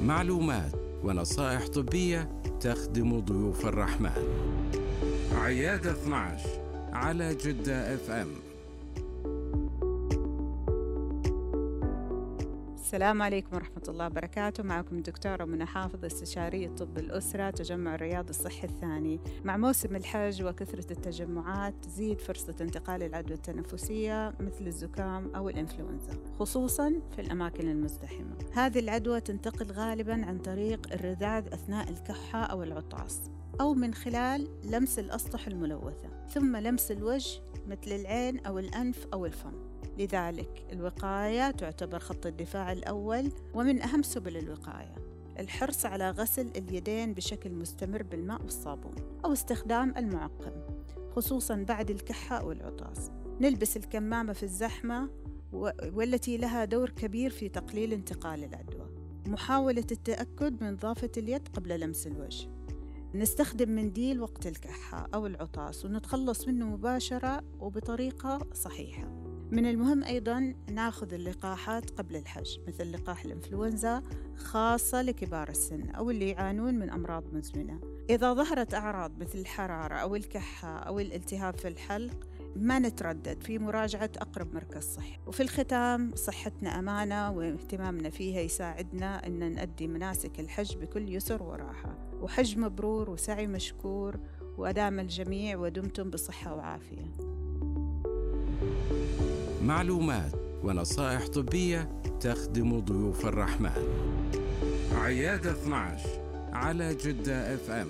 معلومات ونصائح طبية تخدم ضيوف الرحمن. عيادة 12 على جدة FM. السلام عليكم ورحمة الله وبركاته. معكم الدكتورة منى حافظ، استشارية طب الأسرة، تجمع الرياض الصحي الثاني. مع موسم الحج وكثرة التجمعات تزيد فرصة انتقال العدوى التنفسية مثل الزكام أو الإنفلونزا، خصوصاً في الأماكن المزدحمة. هذه العدوى تنتقل غالباً عن طريق الرذاذ أثناء الكحة أو العطاس، أو من خلال لمس الأسطح الملوثة، ثم لمس الوجه مثل العين أو الأنف أو الفم. لذلك الوقاية تعتبر خط الدفاع الأول ومن أهم سبل الوقاية. الحرص على غسل اليدين بشكل مستمر بالماء والصابون، أو استخدام المعقم خصوصاً بعد الكحة أو العطاس. نلبس الكمامة في الزحمة والتي لها دور كبير في تقليل انتقال العدوى. محاولة التأكد من نظافة اليد قبل لمس الوجه. نستخدم منديل وقت الكحة أو العطاس ونتخلص منه مباشرة وبطريقة صحيحة. من المهم أيضاً نأخذ اللقاحات قبل الحج، مثل لقاح الإنفلونزا خاصة لكبار السن أو اللي يعانون من أمراض مزمنة. إذا ظهرت أعراض مثل الحرارة أو الكحة أو الالتهاب في الحلق، ما نتردد في مراجعة أقرب مركز صحي. وفي الختام، صحتنا أمانة واهتمامنا فيها يساعدنا أن نؤدي مناسك الحج بكل يسر وراحة. وحج مبرور وسعي مشكور، وأدام الجميع ودمتم بصحة وعافية. معلومات ونصائح طبية تخدم ضيوف الرحمن. عيادة 12 على جدة FM.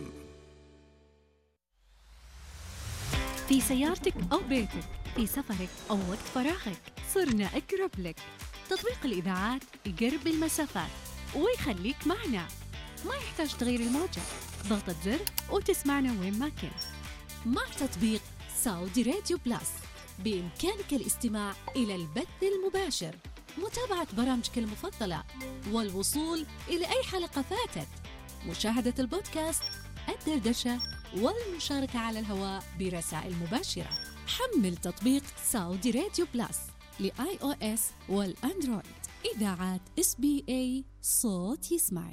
في سيارتك أو بيتك، في سفرك أو وقت فراغك، صرنا أقرب لك. تطبيق الإذاعات يقرب المسافات ويخليك معنا. ما يحتاج تغير الموجة، ضغطة زر وتسمعنا وين ما كنت. مع تطبيق سعودي راديو بلس بإمكانك الاستماع إلى البث المباشر، متابعة برامجك المفضلة، والوصول إلى أي حلقة فاتت، مشاهدة البودكاست، الدردشة، والمشاركة على الهواء برسائل مباشرة. حمل تطبيق سعودي راديو بلس لiOS والأندرويد. إذاعات SBA، صوت يسمعك.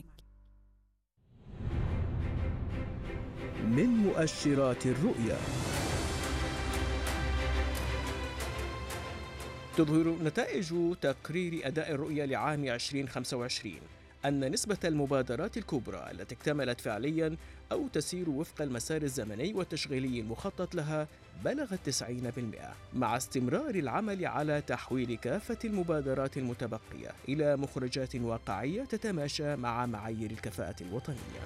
من مؤشرات الرؤية. تظهر نتائج تقرير أداء الرؤية لعام 2025 أن نسبة المبادرات الكبرى التي اكتملت فعلياً أو تسير وفق المسار الزمني والتشغيلي المخطط لها بلغت 90%، مع استمرار العمل على تحويل كافة المبادرات المتبقية إلى مخرجات واقعية تتماشى مع معايير الكفاءة الوطنية.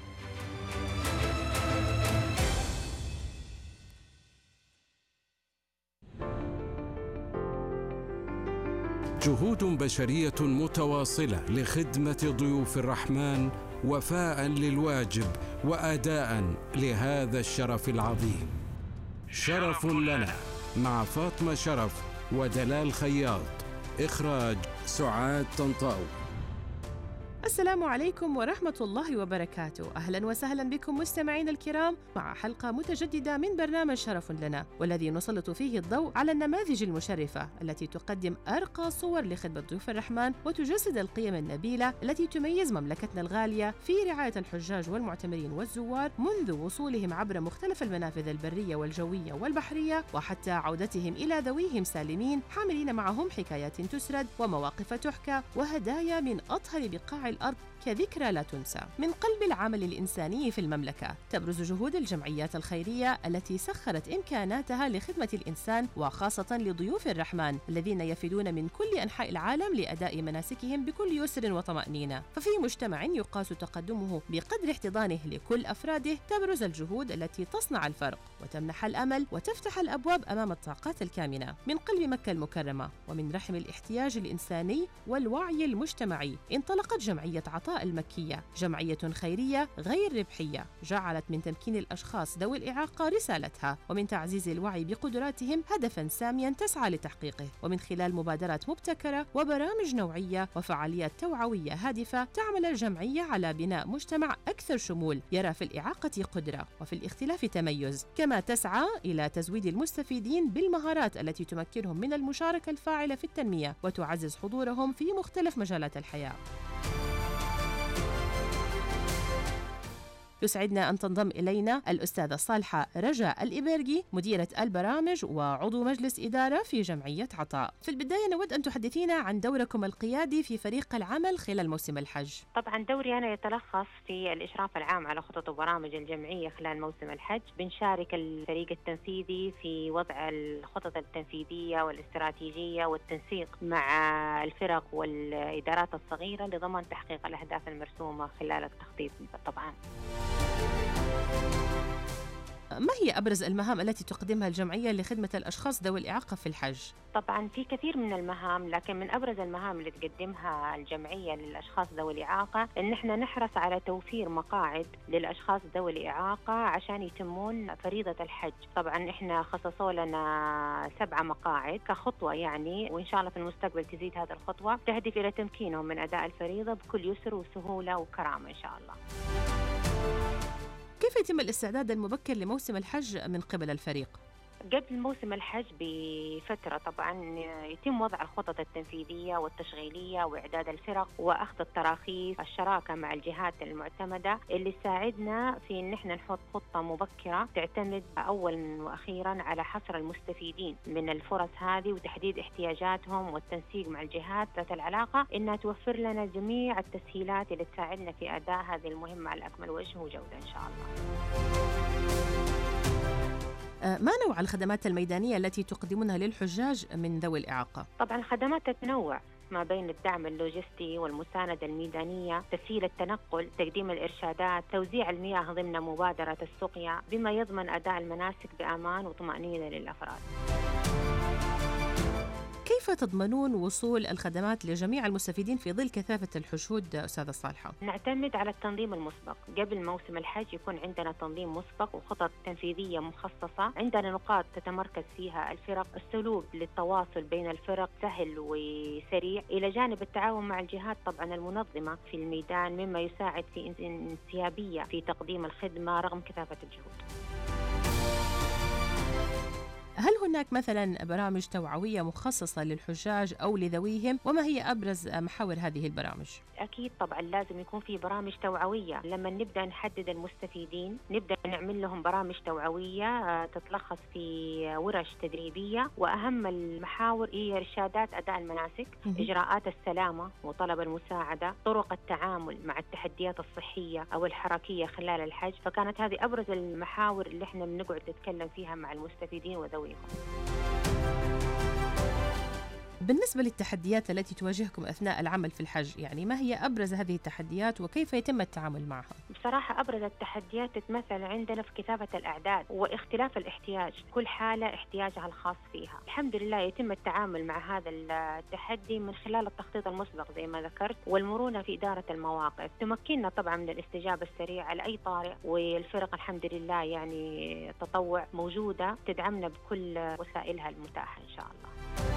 جهود بشرية متواصلة لخدمة ضيوف الرحمن، وفاء للواجب وأداء لهذا الشرف العظيم. شرف لنا مع فاطمة شرف ودلال خياط. إخراج سعاد طنطاوي. السلام عليكم ورحمة الله وبركاته. أهلا وسهلا بكم مستمعين الكرام مع حلقة متجددة من برنامج شرف لنا، والذي نسلط فيه الضوء على النماذج المشرفة التي تقدم أرقى صور لخدمة ضيوف الرحمن وتجسد القيم النبيلة التي تميز مملكتنا الغالية في رعاية الحجاج والمعتمرين والزوار منذ وصولهم عبر مختلف المنافذ البرية والجوية والبحرية، وحتى عودتهم إلى ذويهم سالمين، حاملين معهم حكايات تسرد ومواقف تحكى وهدايا من أطهر بقاع الأرض كذكرى لا تنسى. من قلب العمل الإنساني في المملكة تبرز جهود الجمعيات الخيرية التي سخرت إمكاناتها لخدمة الإنسان، وخاصة لضيوف الرحمن الذين يفدون من كل أنحاء العالم لأداء مناسكهم بكل يسر وطمأنينة. ففي مجتمع يقاس تقدمه بقدر احتضانه لكل أفراده، تبرز الجهود التي تصنع الفرق وتمنح الأمل وتفتح الأبواب أمام الطاقات الكامنة. من قلب مكة المكرمة ومن رحم الاحتياج الإنساني والوعي المجتمعي انطلقت جمعية عطاء المكية، جمعية خيرية غير ربحية جعلت من تمكين الأشخاص ذوي الإعاقة رسالتها، ومن تعزيز الوعي بقدراتهم هدفاً سامياً تسعى لتحقيقه. ومن خلال مبادرات مبتكرة وبرامج نوعية وفعاليات توعوية هادفة، تعمل الجمعية على بناء مجتمع أكثر شمول يرى في الإعاقة قدرة وفي الاختلاف تميز، كما تسعى إلى تزويد المستفيدين بالمهارات التي تمكنهم من المشاركة الفاعلة في التنمية وتعزز حضورهم في مختلف مجالات الحياة. يسعدنا أن تنضم إلينا الأستاذة صالحة رجاء الإبرقي، مديرة البرامج وعضو مجلس إدارة في جمعية عطاء. في البداية نود أن تحدثينا عن دوركم القيادي في فريق العمل خلال موسم الحج. طبعا دوري أنا يتلخص في الإشراف العام على خطط وبرامج الجمعية خلال موسم الحج. بنشارك الفريق التنفيذي في وضع الخطط التنفيذية والاستراتيجية والتنسيق مع الفرق والإدارات الصغيرة لضمان تحقيق الأهداف المرسومة خلال التخطيط طبعا. ما هي أبرز المهام التي تقدمها الجمعية لخدمة الأشخاص ذوي الإعاقة في الحج؟ طبعا في كثير من المهام، لكن من أبرز المهام اللي تقدمها الجمعية للأشخاص ذوي الإعاقة إن احنا نحرص على توفير مقاعد للأشخاص ذوي الإعاقة عشان يتمون فريضة الحج. طبعا احنا خصصوا لنا 7 مقاعد كخطوة يعني، وإن شاء الله في المستقبل تزيد هذه الخطوة، تهدف إلى تمكينهم من أداء الفريضة بكل يسر وسهولة وكرامة إن شاء الله. كيف يتم الاستعداد المبكر لموسم الحج من قبل الفريق؟ قبل موسم الحج بفترة طبعا يتم وضع الخطط التنفيذية والتشغيلية وإعداد الفرق وأخذ التراخيص، الشراكة مع الجهات المعتمدة اللي تساعدنا في إن احنا نحط خطة مبكرة تعتمد أولا وأخيرا على حصر المستفيدين من الفرص هذه وتحديد احتياجاتهم والتنسيق مع الجهات ذات العلاقة إنها توفر لنا جميع التسهيلات اللي تساعدنا في أداء هذه المهمة على أكمل وجه وجودة إن شاء الله. ما نوع الخدمات الميدانية التي تقدمونها للحجاج من ذوي الإعاقة؟ طبعا الخدمات تتنوع ما بين الدعم اللوجستي والمساندة الميدانية، تسهيل التنقل، تقديم الإرشادات، توزيع المياه ضمن مبادرة السقيا، بما يضمن أداء المناسك بأمان وطمأنينة للأفراد. كيف تضمنون وصول الخدمات لجميع المستفيدين في ظل كثافة الحشود أستاذة صالحة؟ نعتمد على التنظيم المسبق. قبل موسم الحج يكون عندنا تنظيم مسبق وخطط تنفيذية مخصصة، عندنا نقاط تتمركز فيها الفرق، السلوك للتواصل بين الفرق سهل وسريع، إلى جانب التعاون مع الجهات طبعا المنظمة في الميدان، مما يساعد في انسيابية في تقديم الخدمة رغم كثافة الجهود. هل هناك مثلا برامج توعوية مخصصة للحجاج أو لذويهم؟ وما هي أبرز محاور هذه البرامج؟ أكيد طبعا لازم يكون في برامج توعوية. لما نبدأ نحدد المستفيدين نبدأ نعمل لهم برامج توعوية تتلخص في ورش تدريبية، وأهم المحاور هي إرشادات أداء المناسك، إجراءات السلامة وطلب المساعدة، طرق التعامل مع التحديات الصحية أو الحركية خلال الحج. فكانت هذه أبرز المحاور اللي احنا بنقعد نتكلم فيها مع المستفيدين وذويهم. بالنسبة للتحديات التي تواجهكم أثناء العمل في الحج، يعني ما هي أبرز هذه التحديات وكيف يتم التعامل معها؟ بصراحة أبرز التحديات تتمثل عندنا في كثافة الأعداد واختلاف الاحتياج، كل حالة احتياجها الخاص فيها. الحمد لله يتم التعامل مع هذا التحدي من خلال التخطيط المسبق زي ما ذكرت والمرونة في إدارة المواقف. تمكننا طبعا من الاستجابة السريعة لأي طارئ، والفرق الحمد لله يعني تطوع موجودة تدعمنا بكل وسائلها المتاحة إن شاء الله.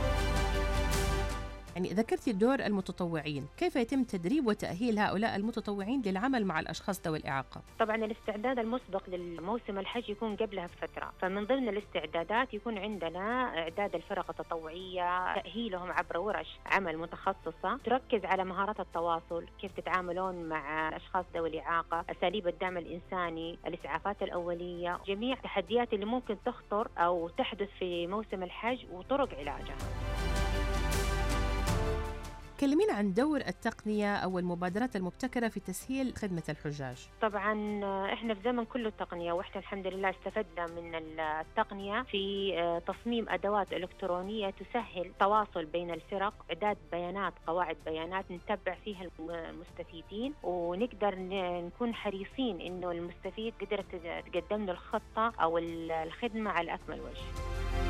يعني ذكرتي دور المتطوعين، كيف يتم تدريب وتأهيل هؤلاء المتطوعين للعمل مع الأشخاص ذوي الإعاقة؟ طبعا الاستعداد المسبق للموسم الحج يكون قبلها بفترة، فمن ضمن الاستعدادات يكون عندنا إعداد الفرق التطوعية، تأهيلهم عبر ورش عمل متخصصة تركز على مهارات التواصل، كيف تتعاملون مع الأشخاص ذوي الإعاقة، أساليب الدعم الإنساني، الإسعافات الأولية، جميع التحديات اللي ممكن تخطر أو تحدث في موسم الحج وطرق علاجها. كلمينا عن دور التقنية أو المبادرات المبتكرة في تسهيل خدمة الحجاج. طبعا احنا في زمن كله تقنية، واحنا الحمد لله استفدنا من التقنية في تصميم أدوات إلكترونية تسهل التواصل بين الفرق، إعداد بيانات، قواعد بيانات نتبع فيها المستفيدين، ونقدر نكون حريصين إنه المستفيد قدر تقدم له الخطة أو الخدمة على أكمل وجه.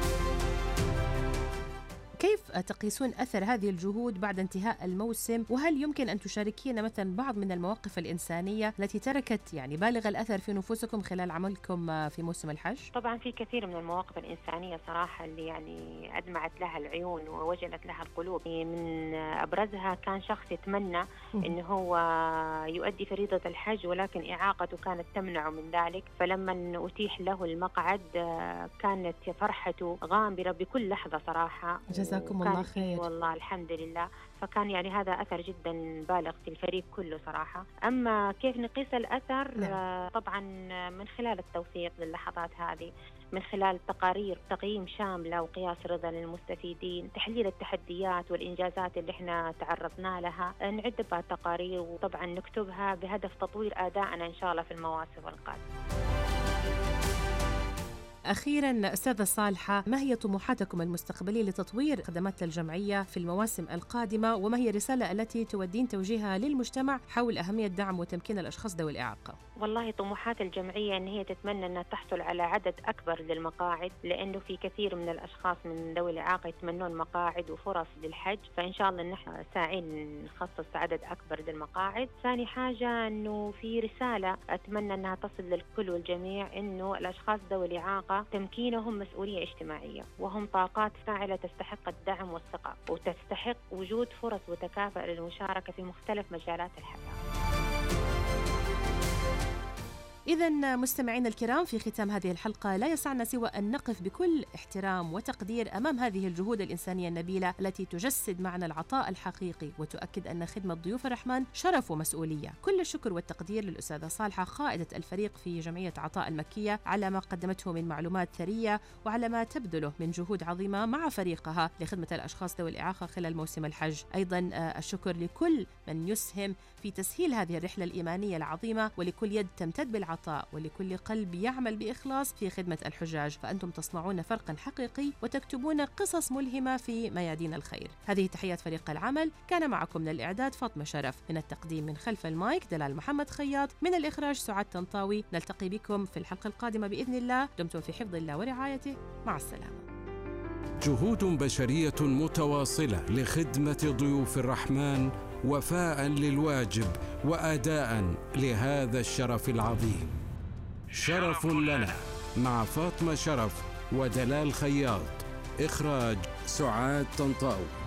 كيف تقيسون أثر هذه الجهود بعد انتهاء الموسم؟ وهل يمكن أن تشاركينا مثلا بعض من المواقف الإنسانية التي تركت يعني بالغ الأثر في نفوسكم خلال عملكم في موسم الحج؟ طبعا في كثير من المواقف الإنسانية صراحة اللي يعني أدمعت لها العيون ووجلت لها القلوب. من أبرزها كان شخص يتمنى إنه هو يؤدي فريضة الحج، ولكن إعاقته كانت تمنعه من ذلك، فلما أتيح له المقعد كانت فرحته غامرة بكل لحظة صراحة. جزاكم الله خير. والله الحمد لله. فكان يعني هذا أثر جدا بالغ في الفريق كله صراحة. أما كيف نقيس الأثر؟ طبعا من خلال التوثيق للحظات هذه، من خلال تقارير تقييم شاملة وقياس رضا للمستفيدين، تحليل التحديات والإنجازات اللي احنا تعرضنا لها، نعد بها تقارير وطبعا نكتبها بهدف تطوير أدائنا إن شاء الله في المواسم القادمة. أخيراً أستاذة صالحة، ما هي طموحاتكم المستقبلية لتطوير خدمات الجمعية في المواسم القادمة، وما هي الرسالة التي تودين توجيهها للمجتمع حول أهمية دعم وتمكين الأشخاص ذوي الإعاقة؟ والله طموحات الجمعية أن هي تتمنى أنها تحصل على عدد أكبر للمقاعد، لأنه في كثير من الأشخاص من ذوي الإعاقة يتمنون مقاعد وفرص للحج، فإن شاء الله أن احنا ساعين نخصص عدد أكبر للمقاعد. ثاني حاجة أنه في رسالة أتمنى أنها تصل للكل والجميع، أنه الأشخاص ذوي الإعاقة تمكينهم مسؤولية اجتماعية، وهم طاقات فاعلة تستحق الدعم والثقة، وتستحق وجود فرص وتكافؤ للمشاركة في مختلف مجالات الحياة. إذن مستمعين الكرام، في ختام هذه الحلقة لا يسعنا سوى أن نقف بكل احترام وتقدير أمام هذه الجهود الإنسانية النبيلة التي تجسد معنى العطاء الحقيقي، وتؤكد أن خدمة ضيوف الرحمن شرف ومسؤولية. كل الشكر والتقدير للأستاذة صالحة قائدة الفريق في جمعية عطاء المكية على ما قدمته من معلومات ثرية، وعلى ما تبذله من جهود عظيمة مع فريقها لخدمة الأشخاص ذوي الإعاقة خلال موسم الحج. أيضا الشكر لكل من يسهم في تسهيل هذه الرحلة الإيمانية العظيمة، ولكل يد تمتد بالعطاء، ولكل قلب يعمل بإخلاص في خدمة الحجاج، فأنتم تصنعون فرقا حقيقي وتكتبون قصص ملهمة في ميادين الخير. هذه تحيات فريق العمل، كان معكم من الإعداد فاطمة شرف، من التقديم من خلف المايك دلال محمد خياط، من الإخراج سعاد طنطاوي. نلتقي بكم في الحلقة القادمة بإذن الله. دمتم في حفظ الله ورعايته. مع السلامة. جهود بشرية متواصلة لخدمة ضيوف الرحمن، وفاء للواجب وأداء لهذا الشرف العظيم. شرف لنا مع فاطمة شرف ودلال خياط. إخراج سعاد طنطاوي.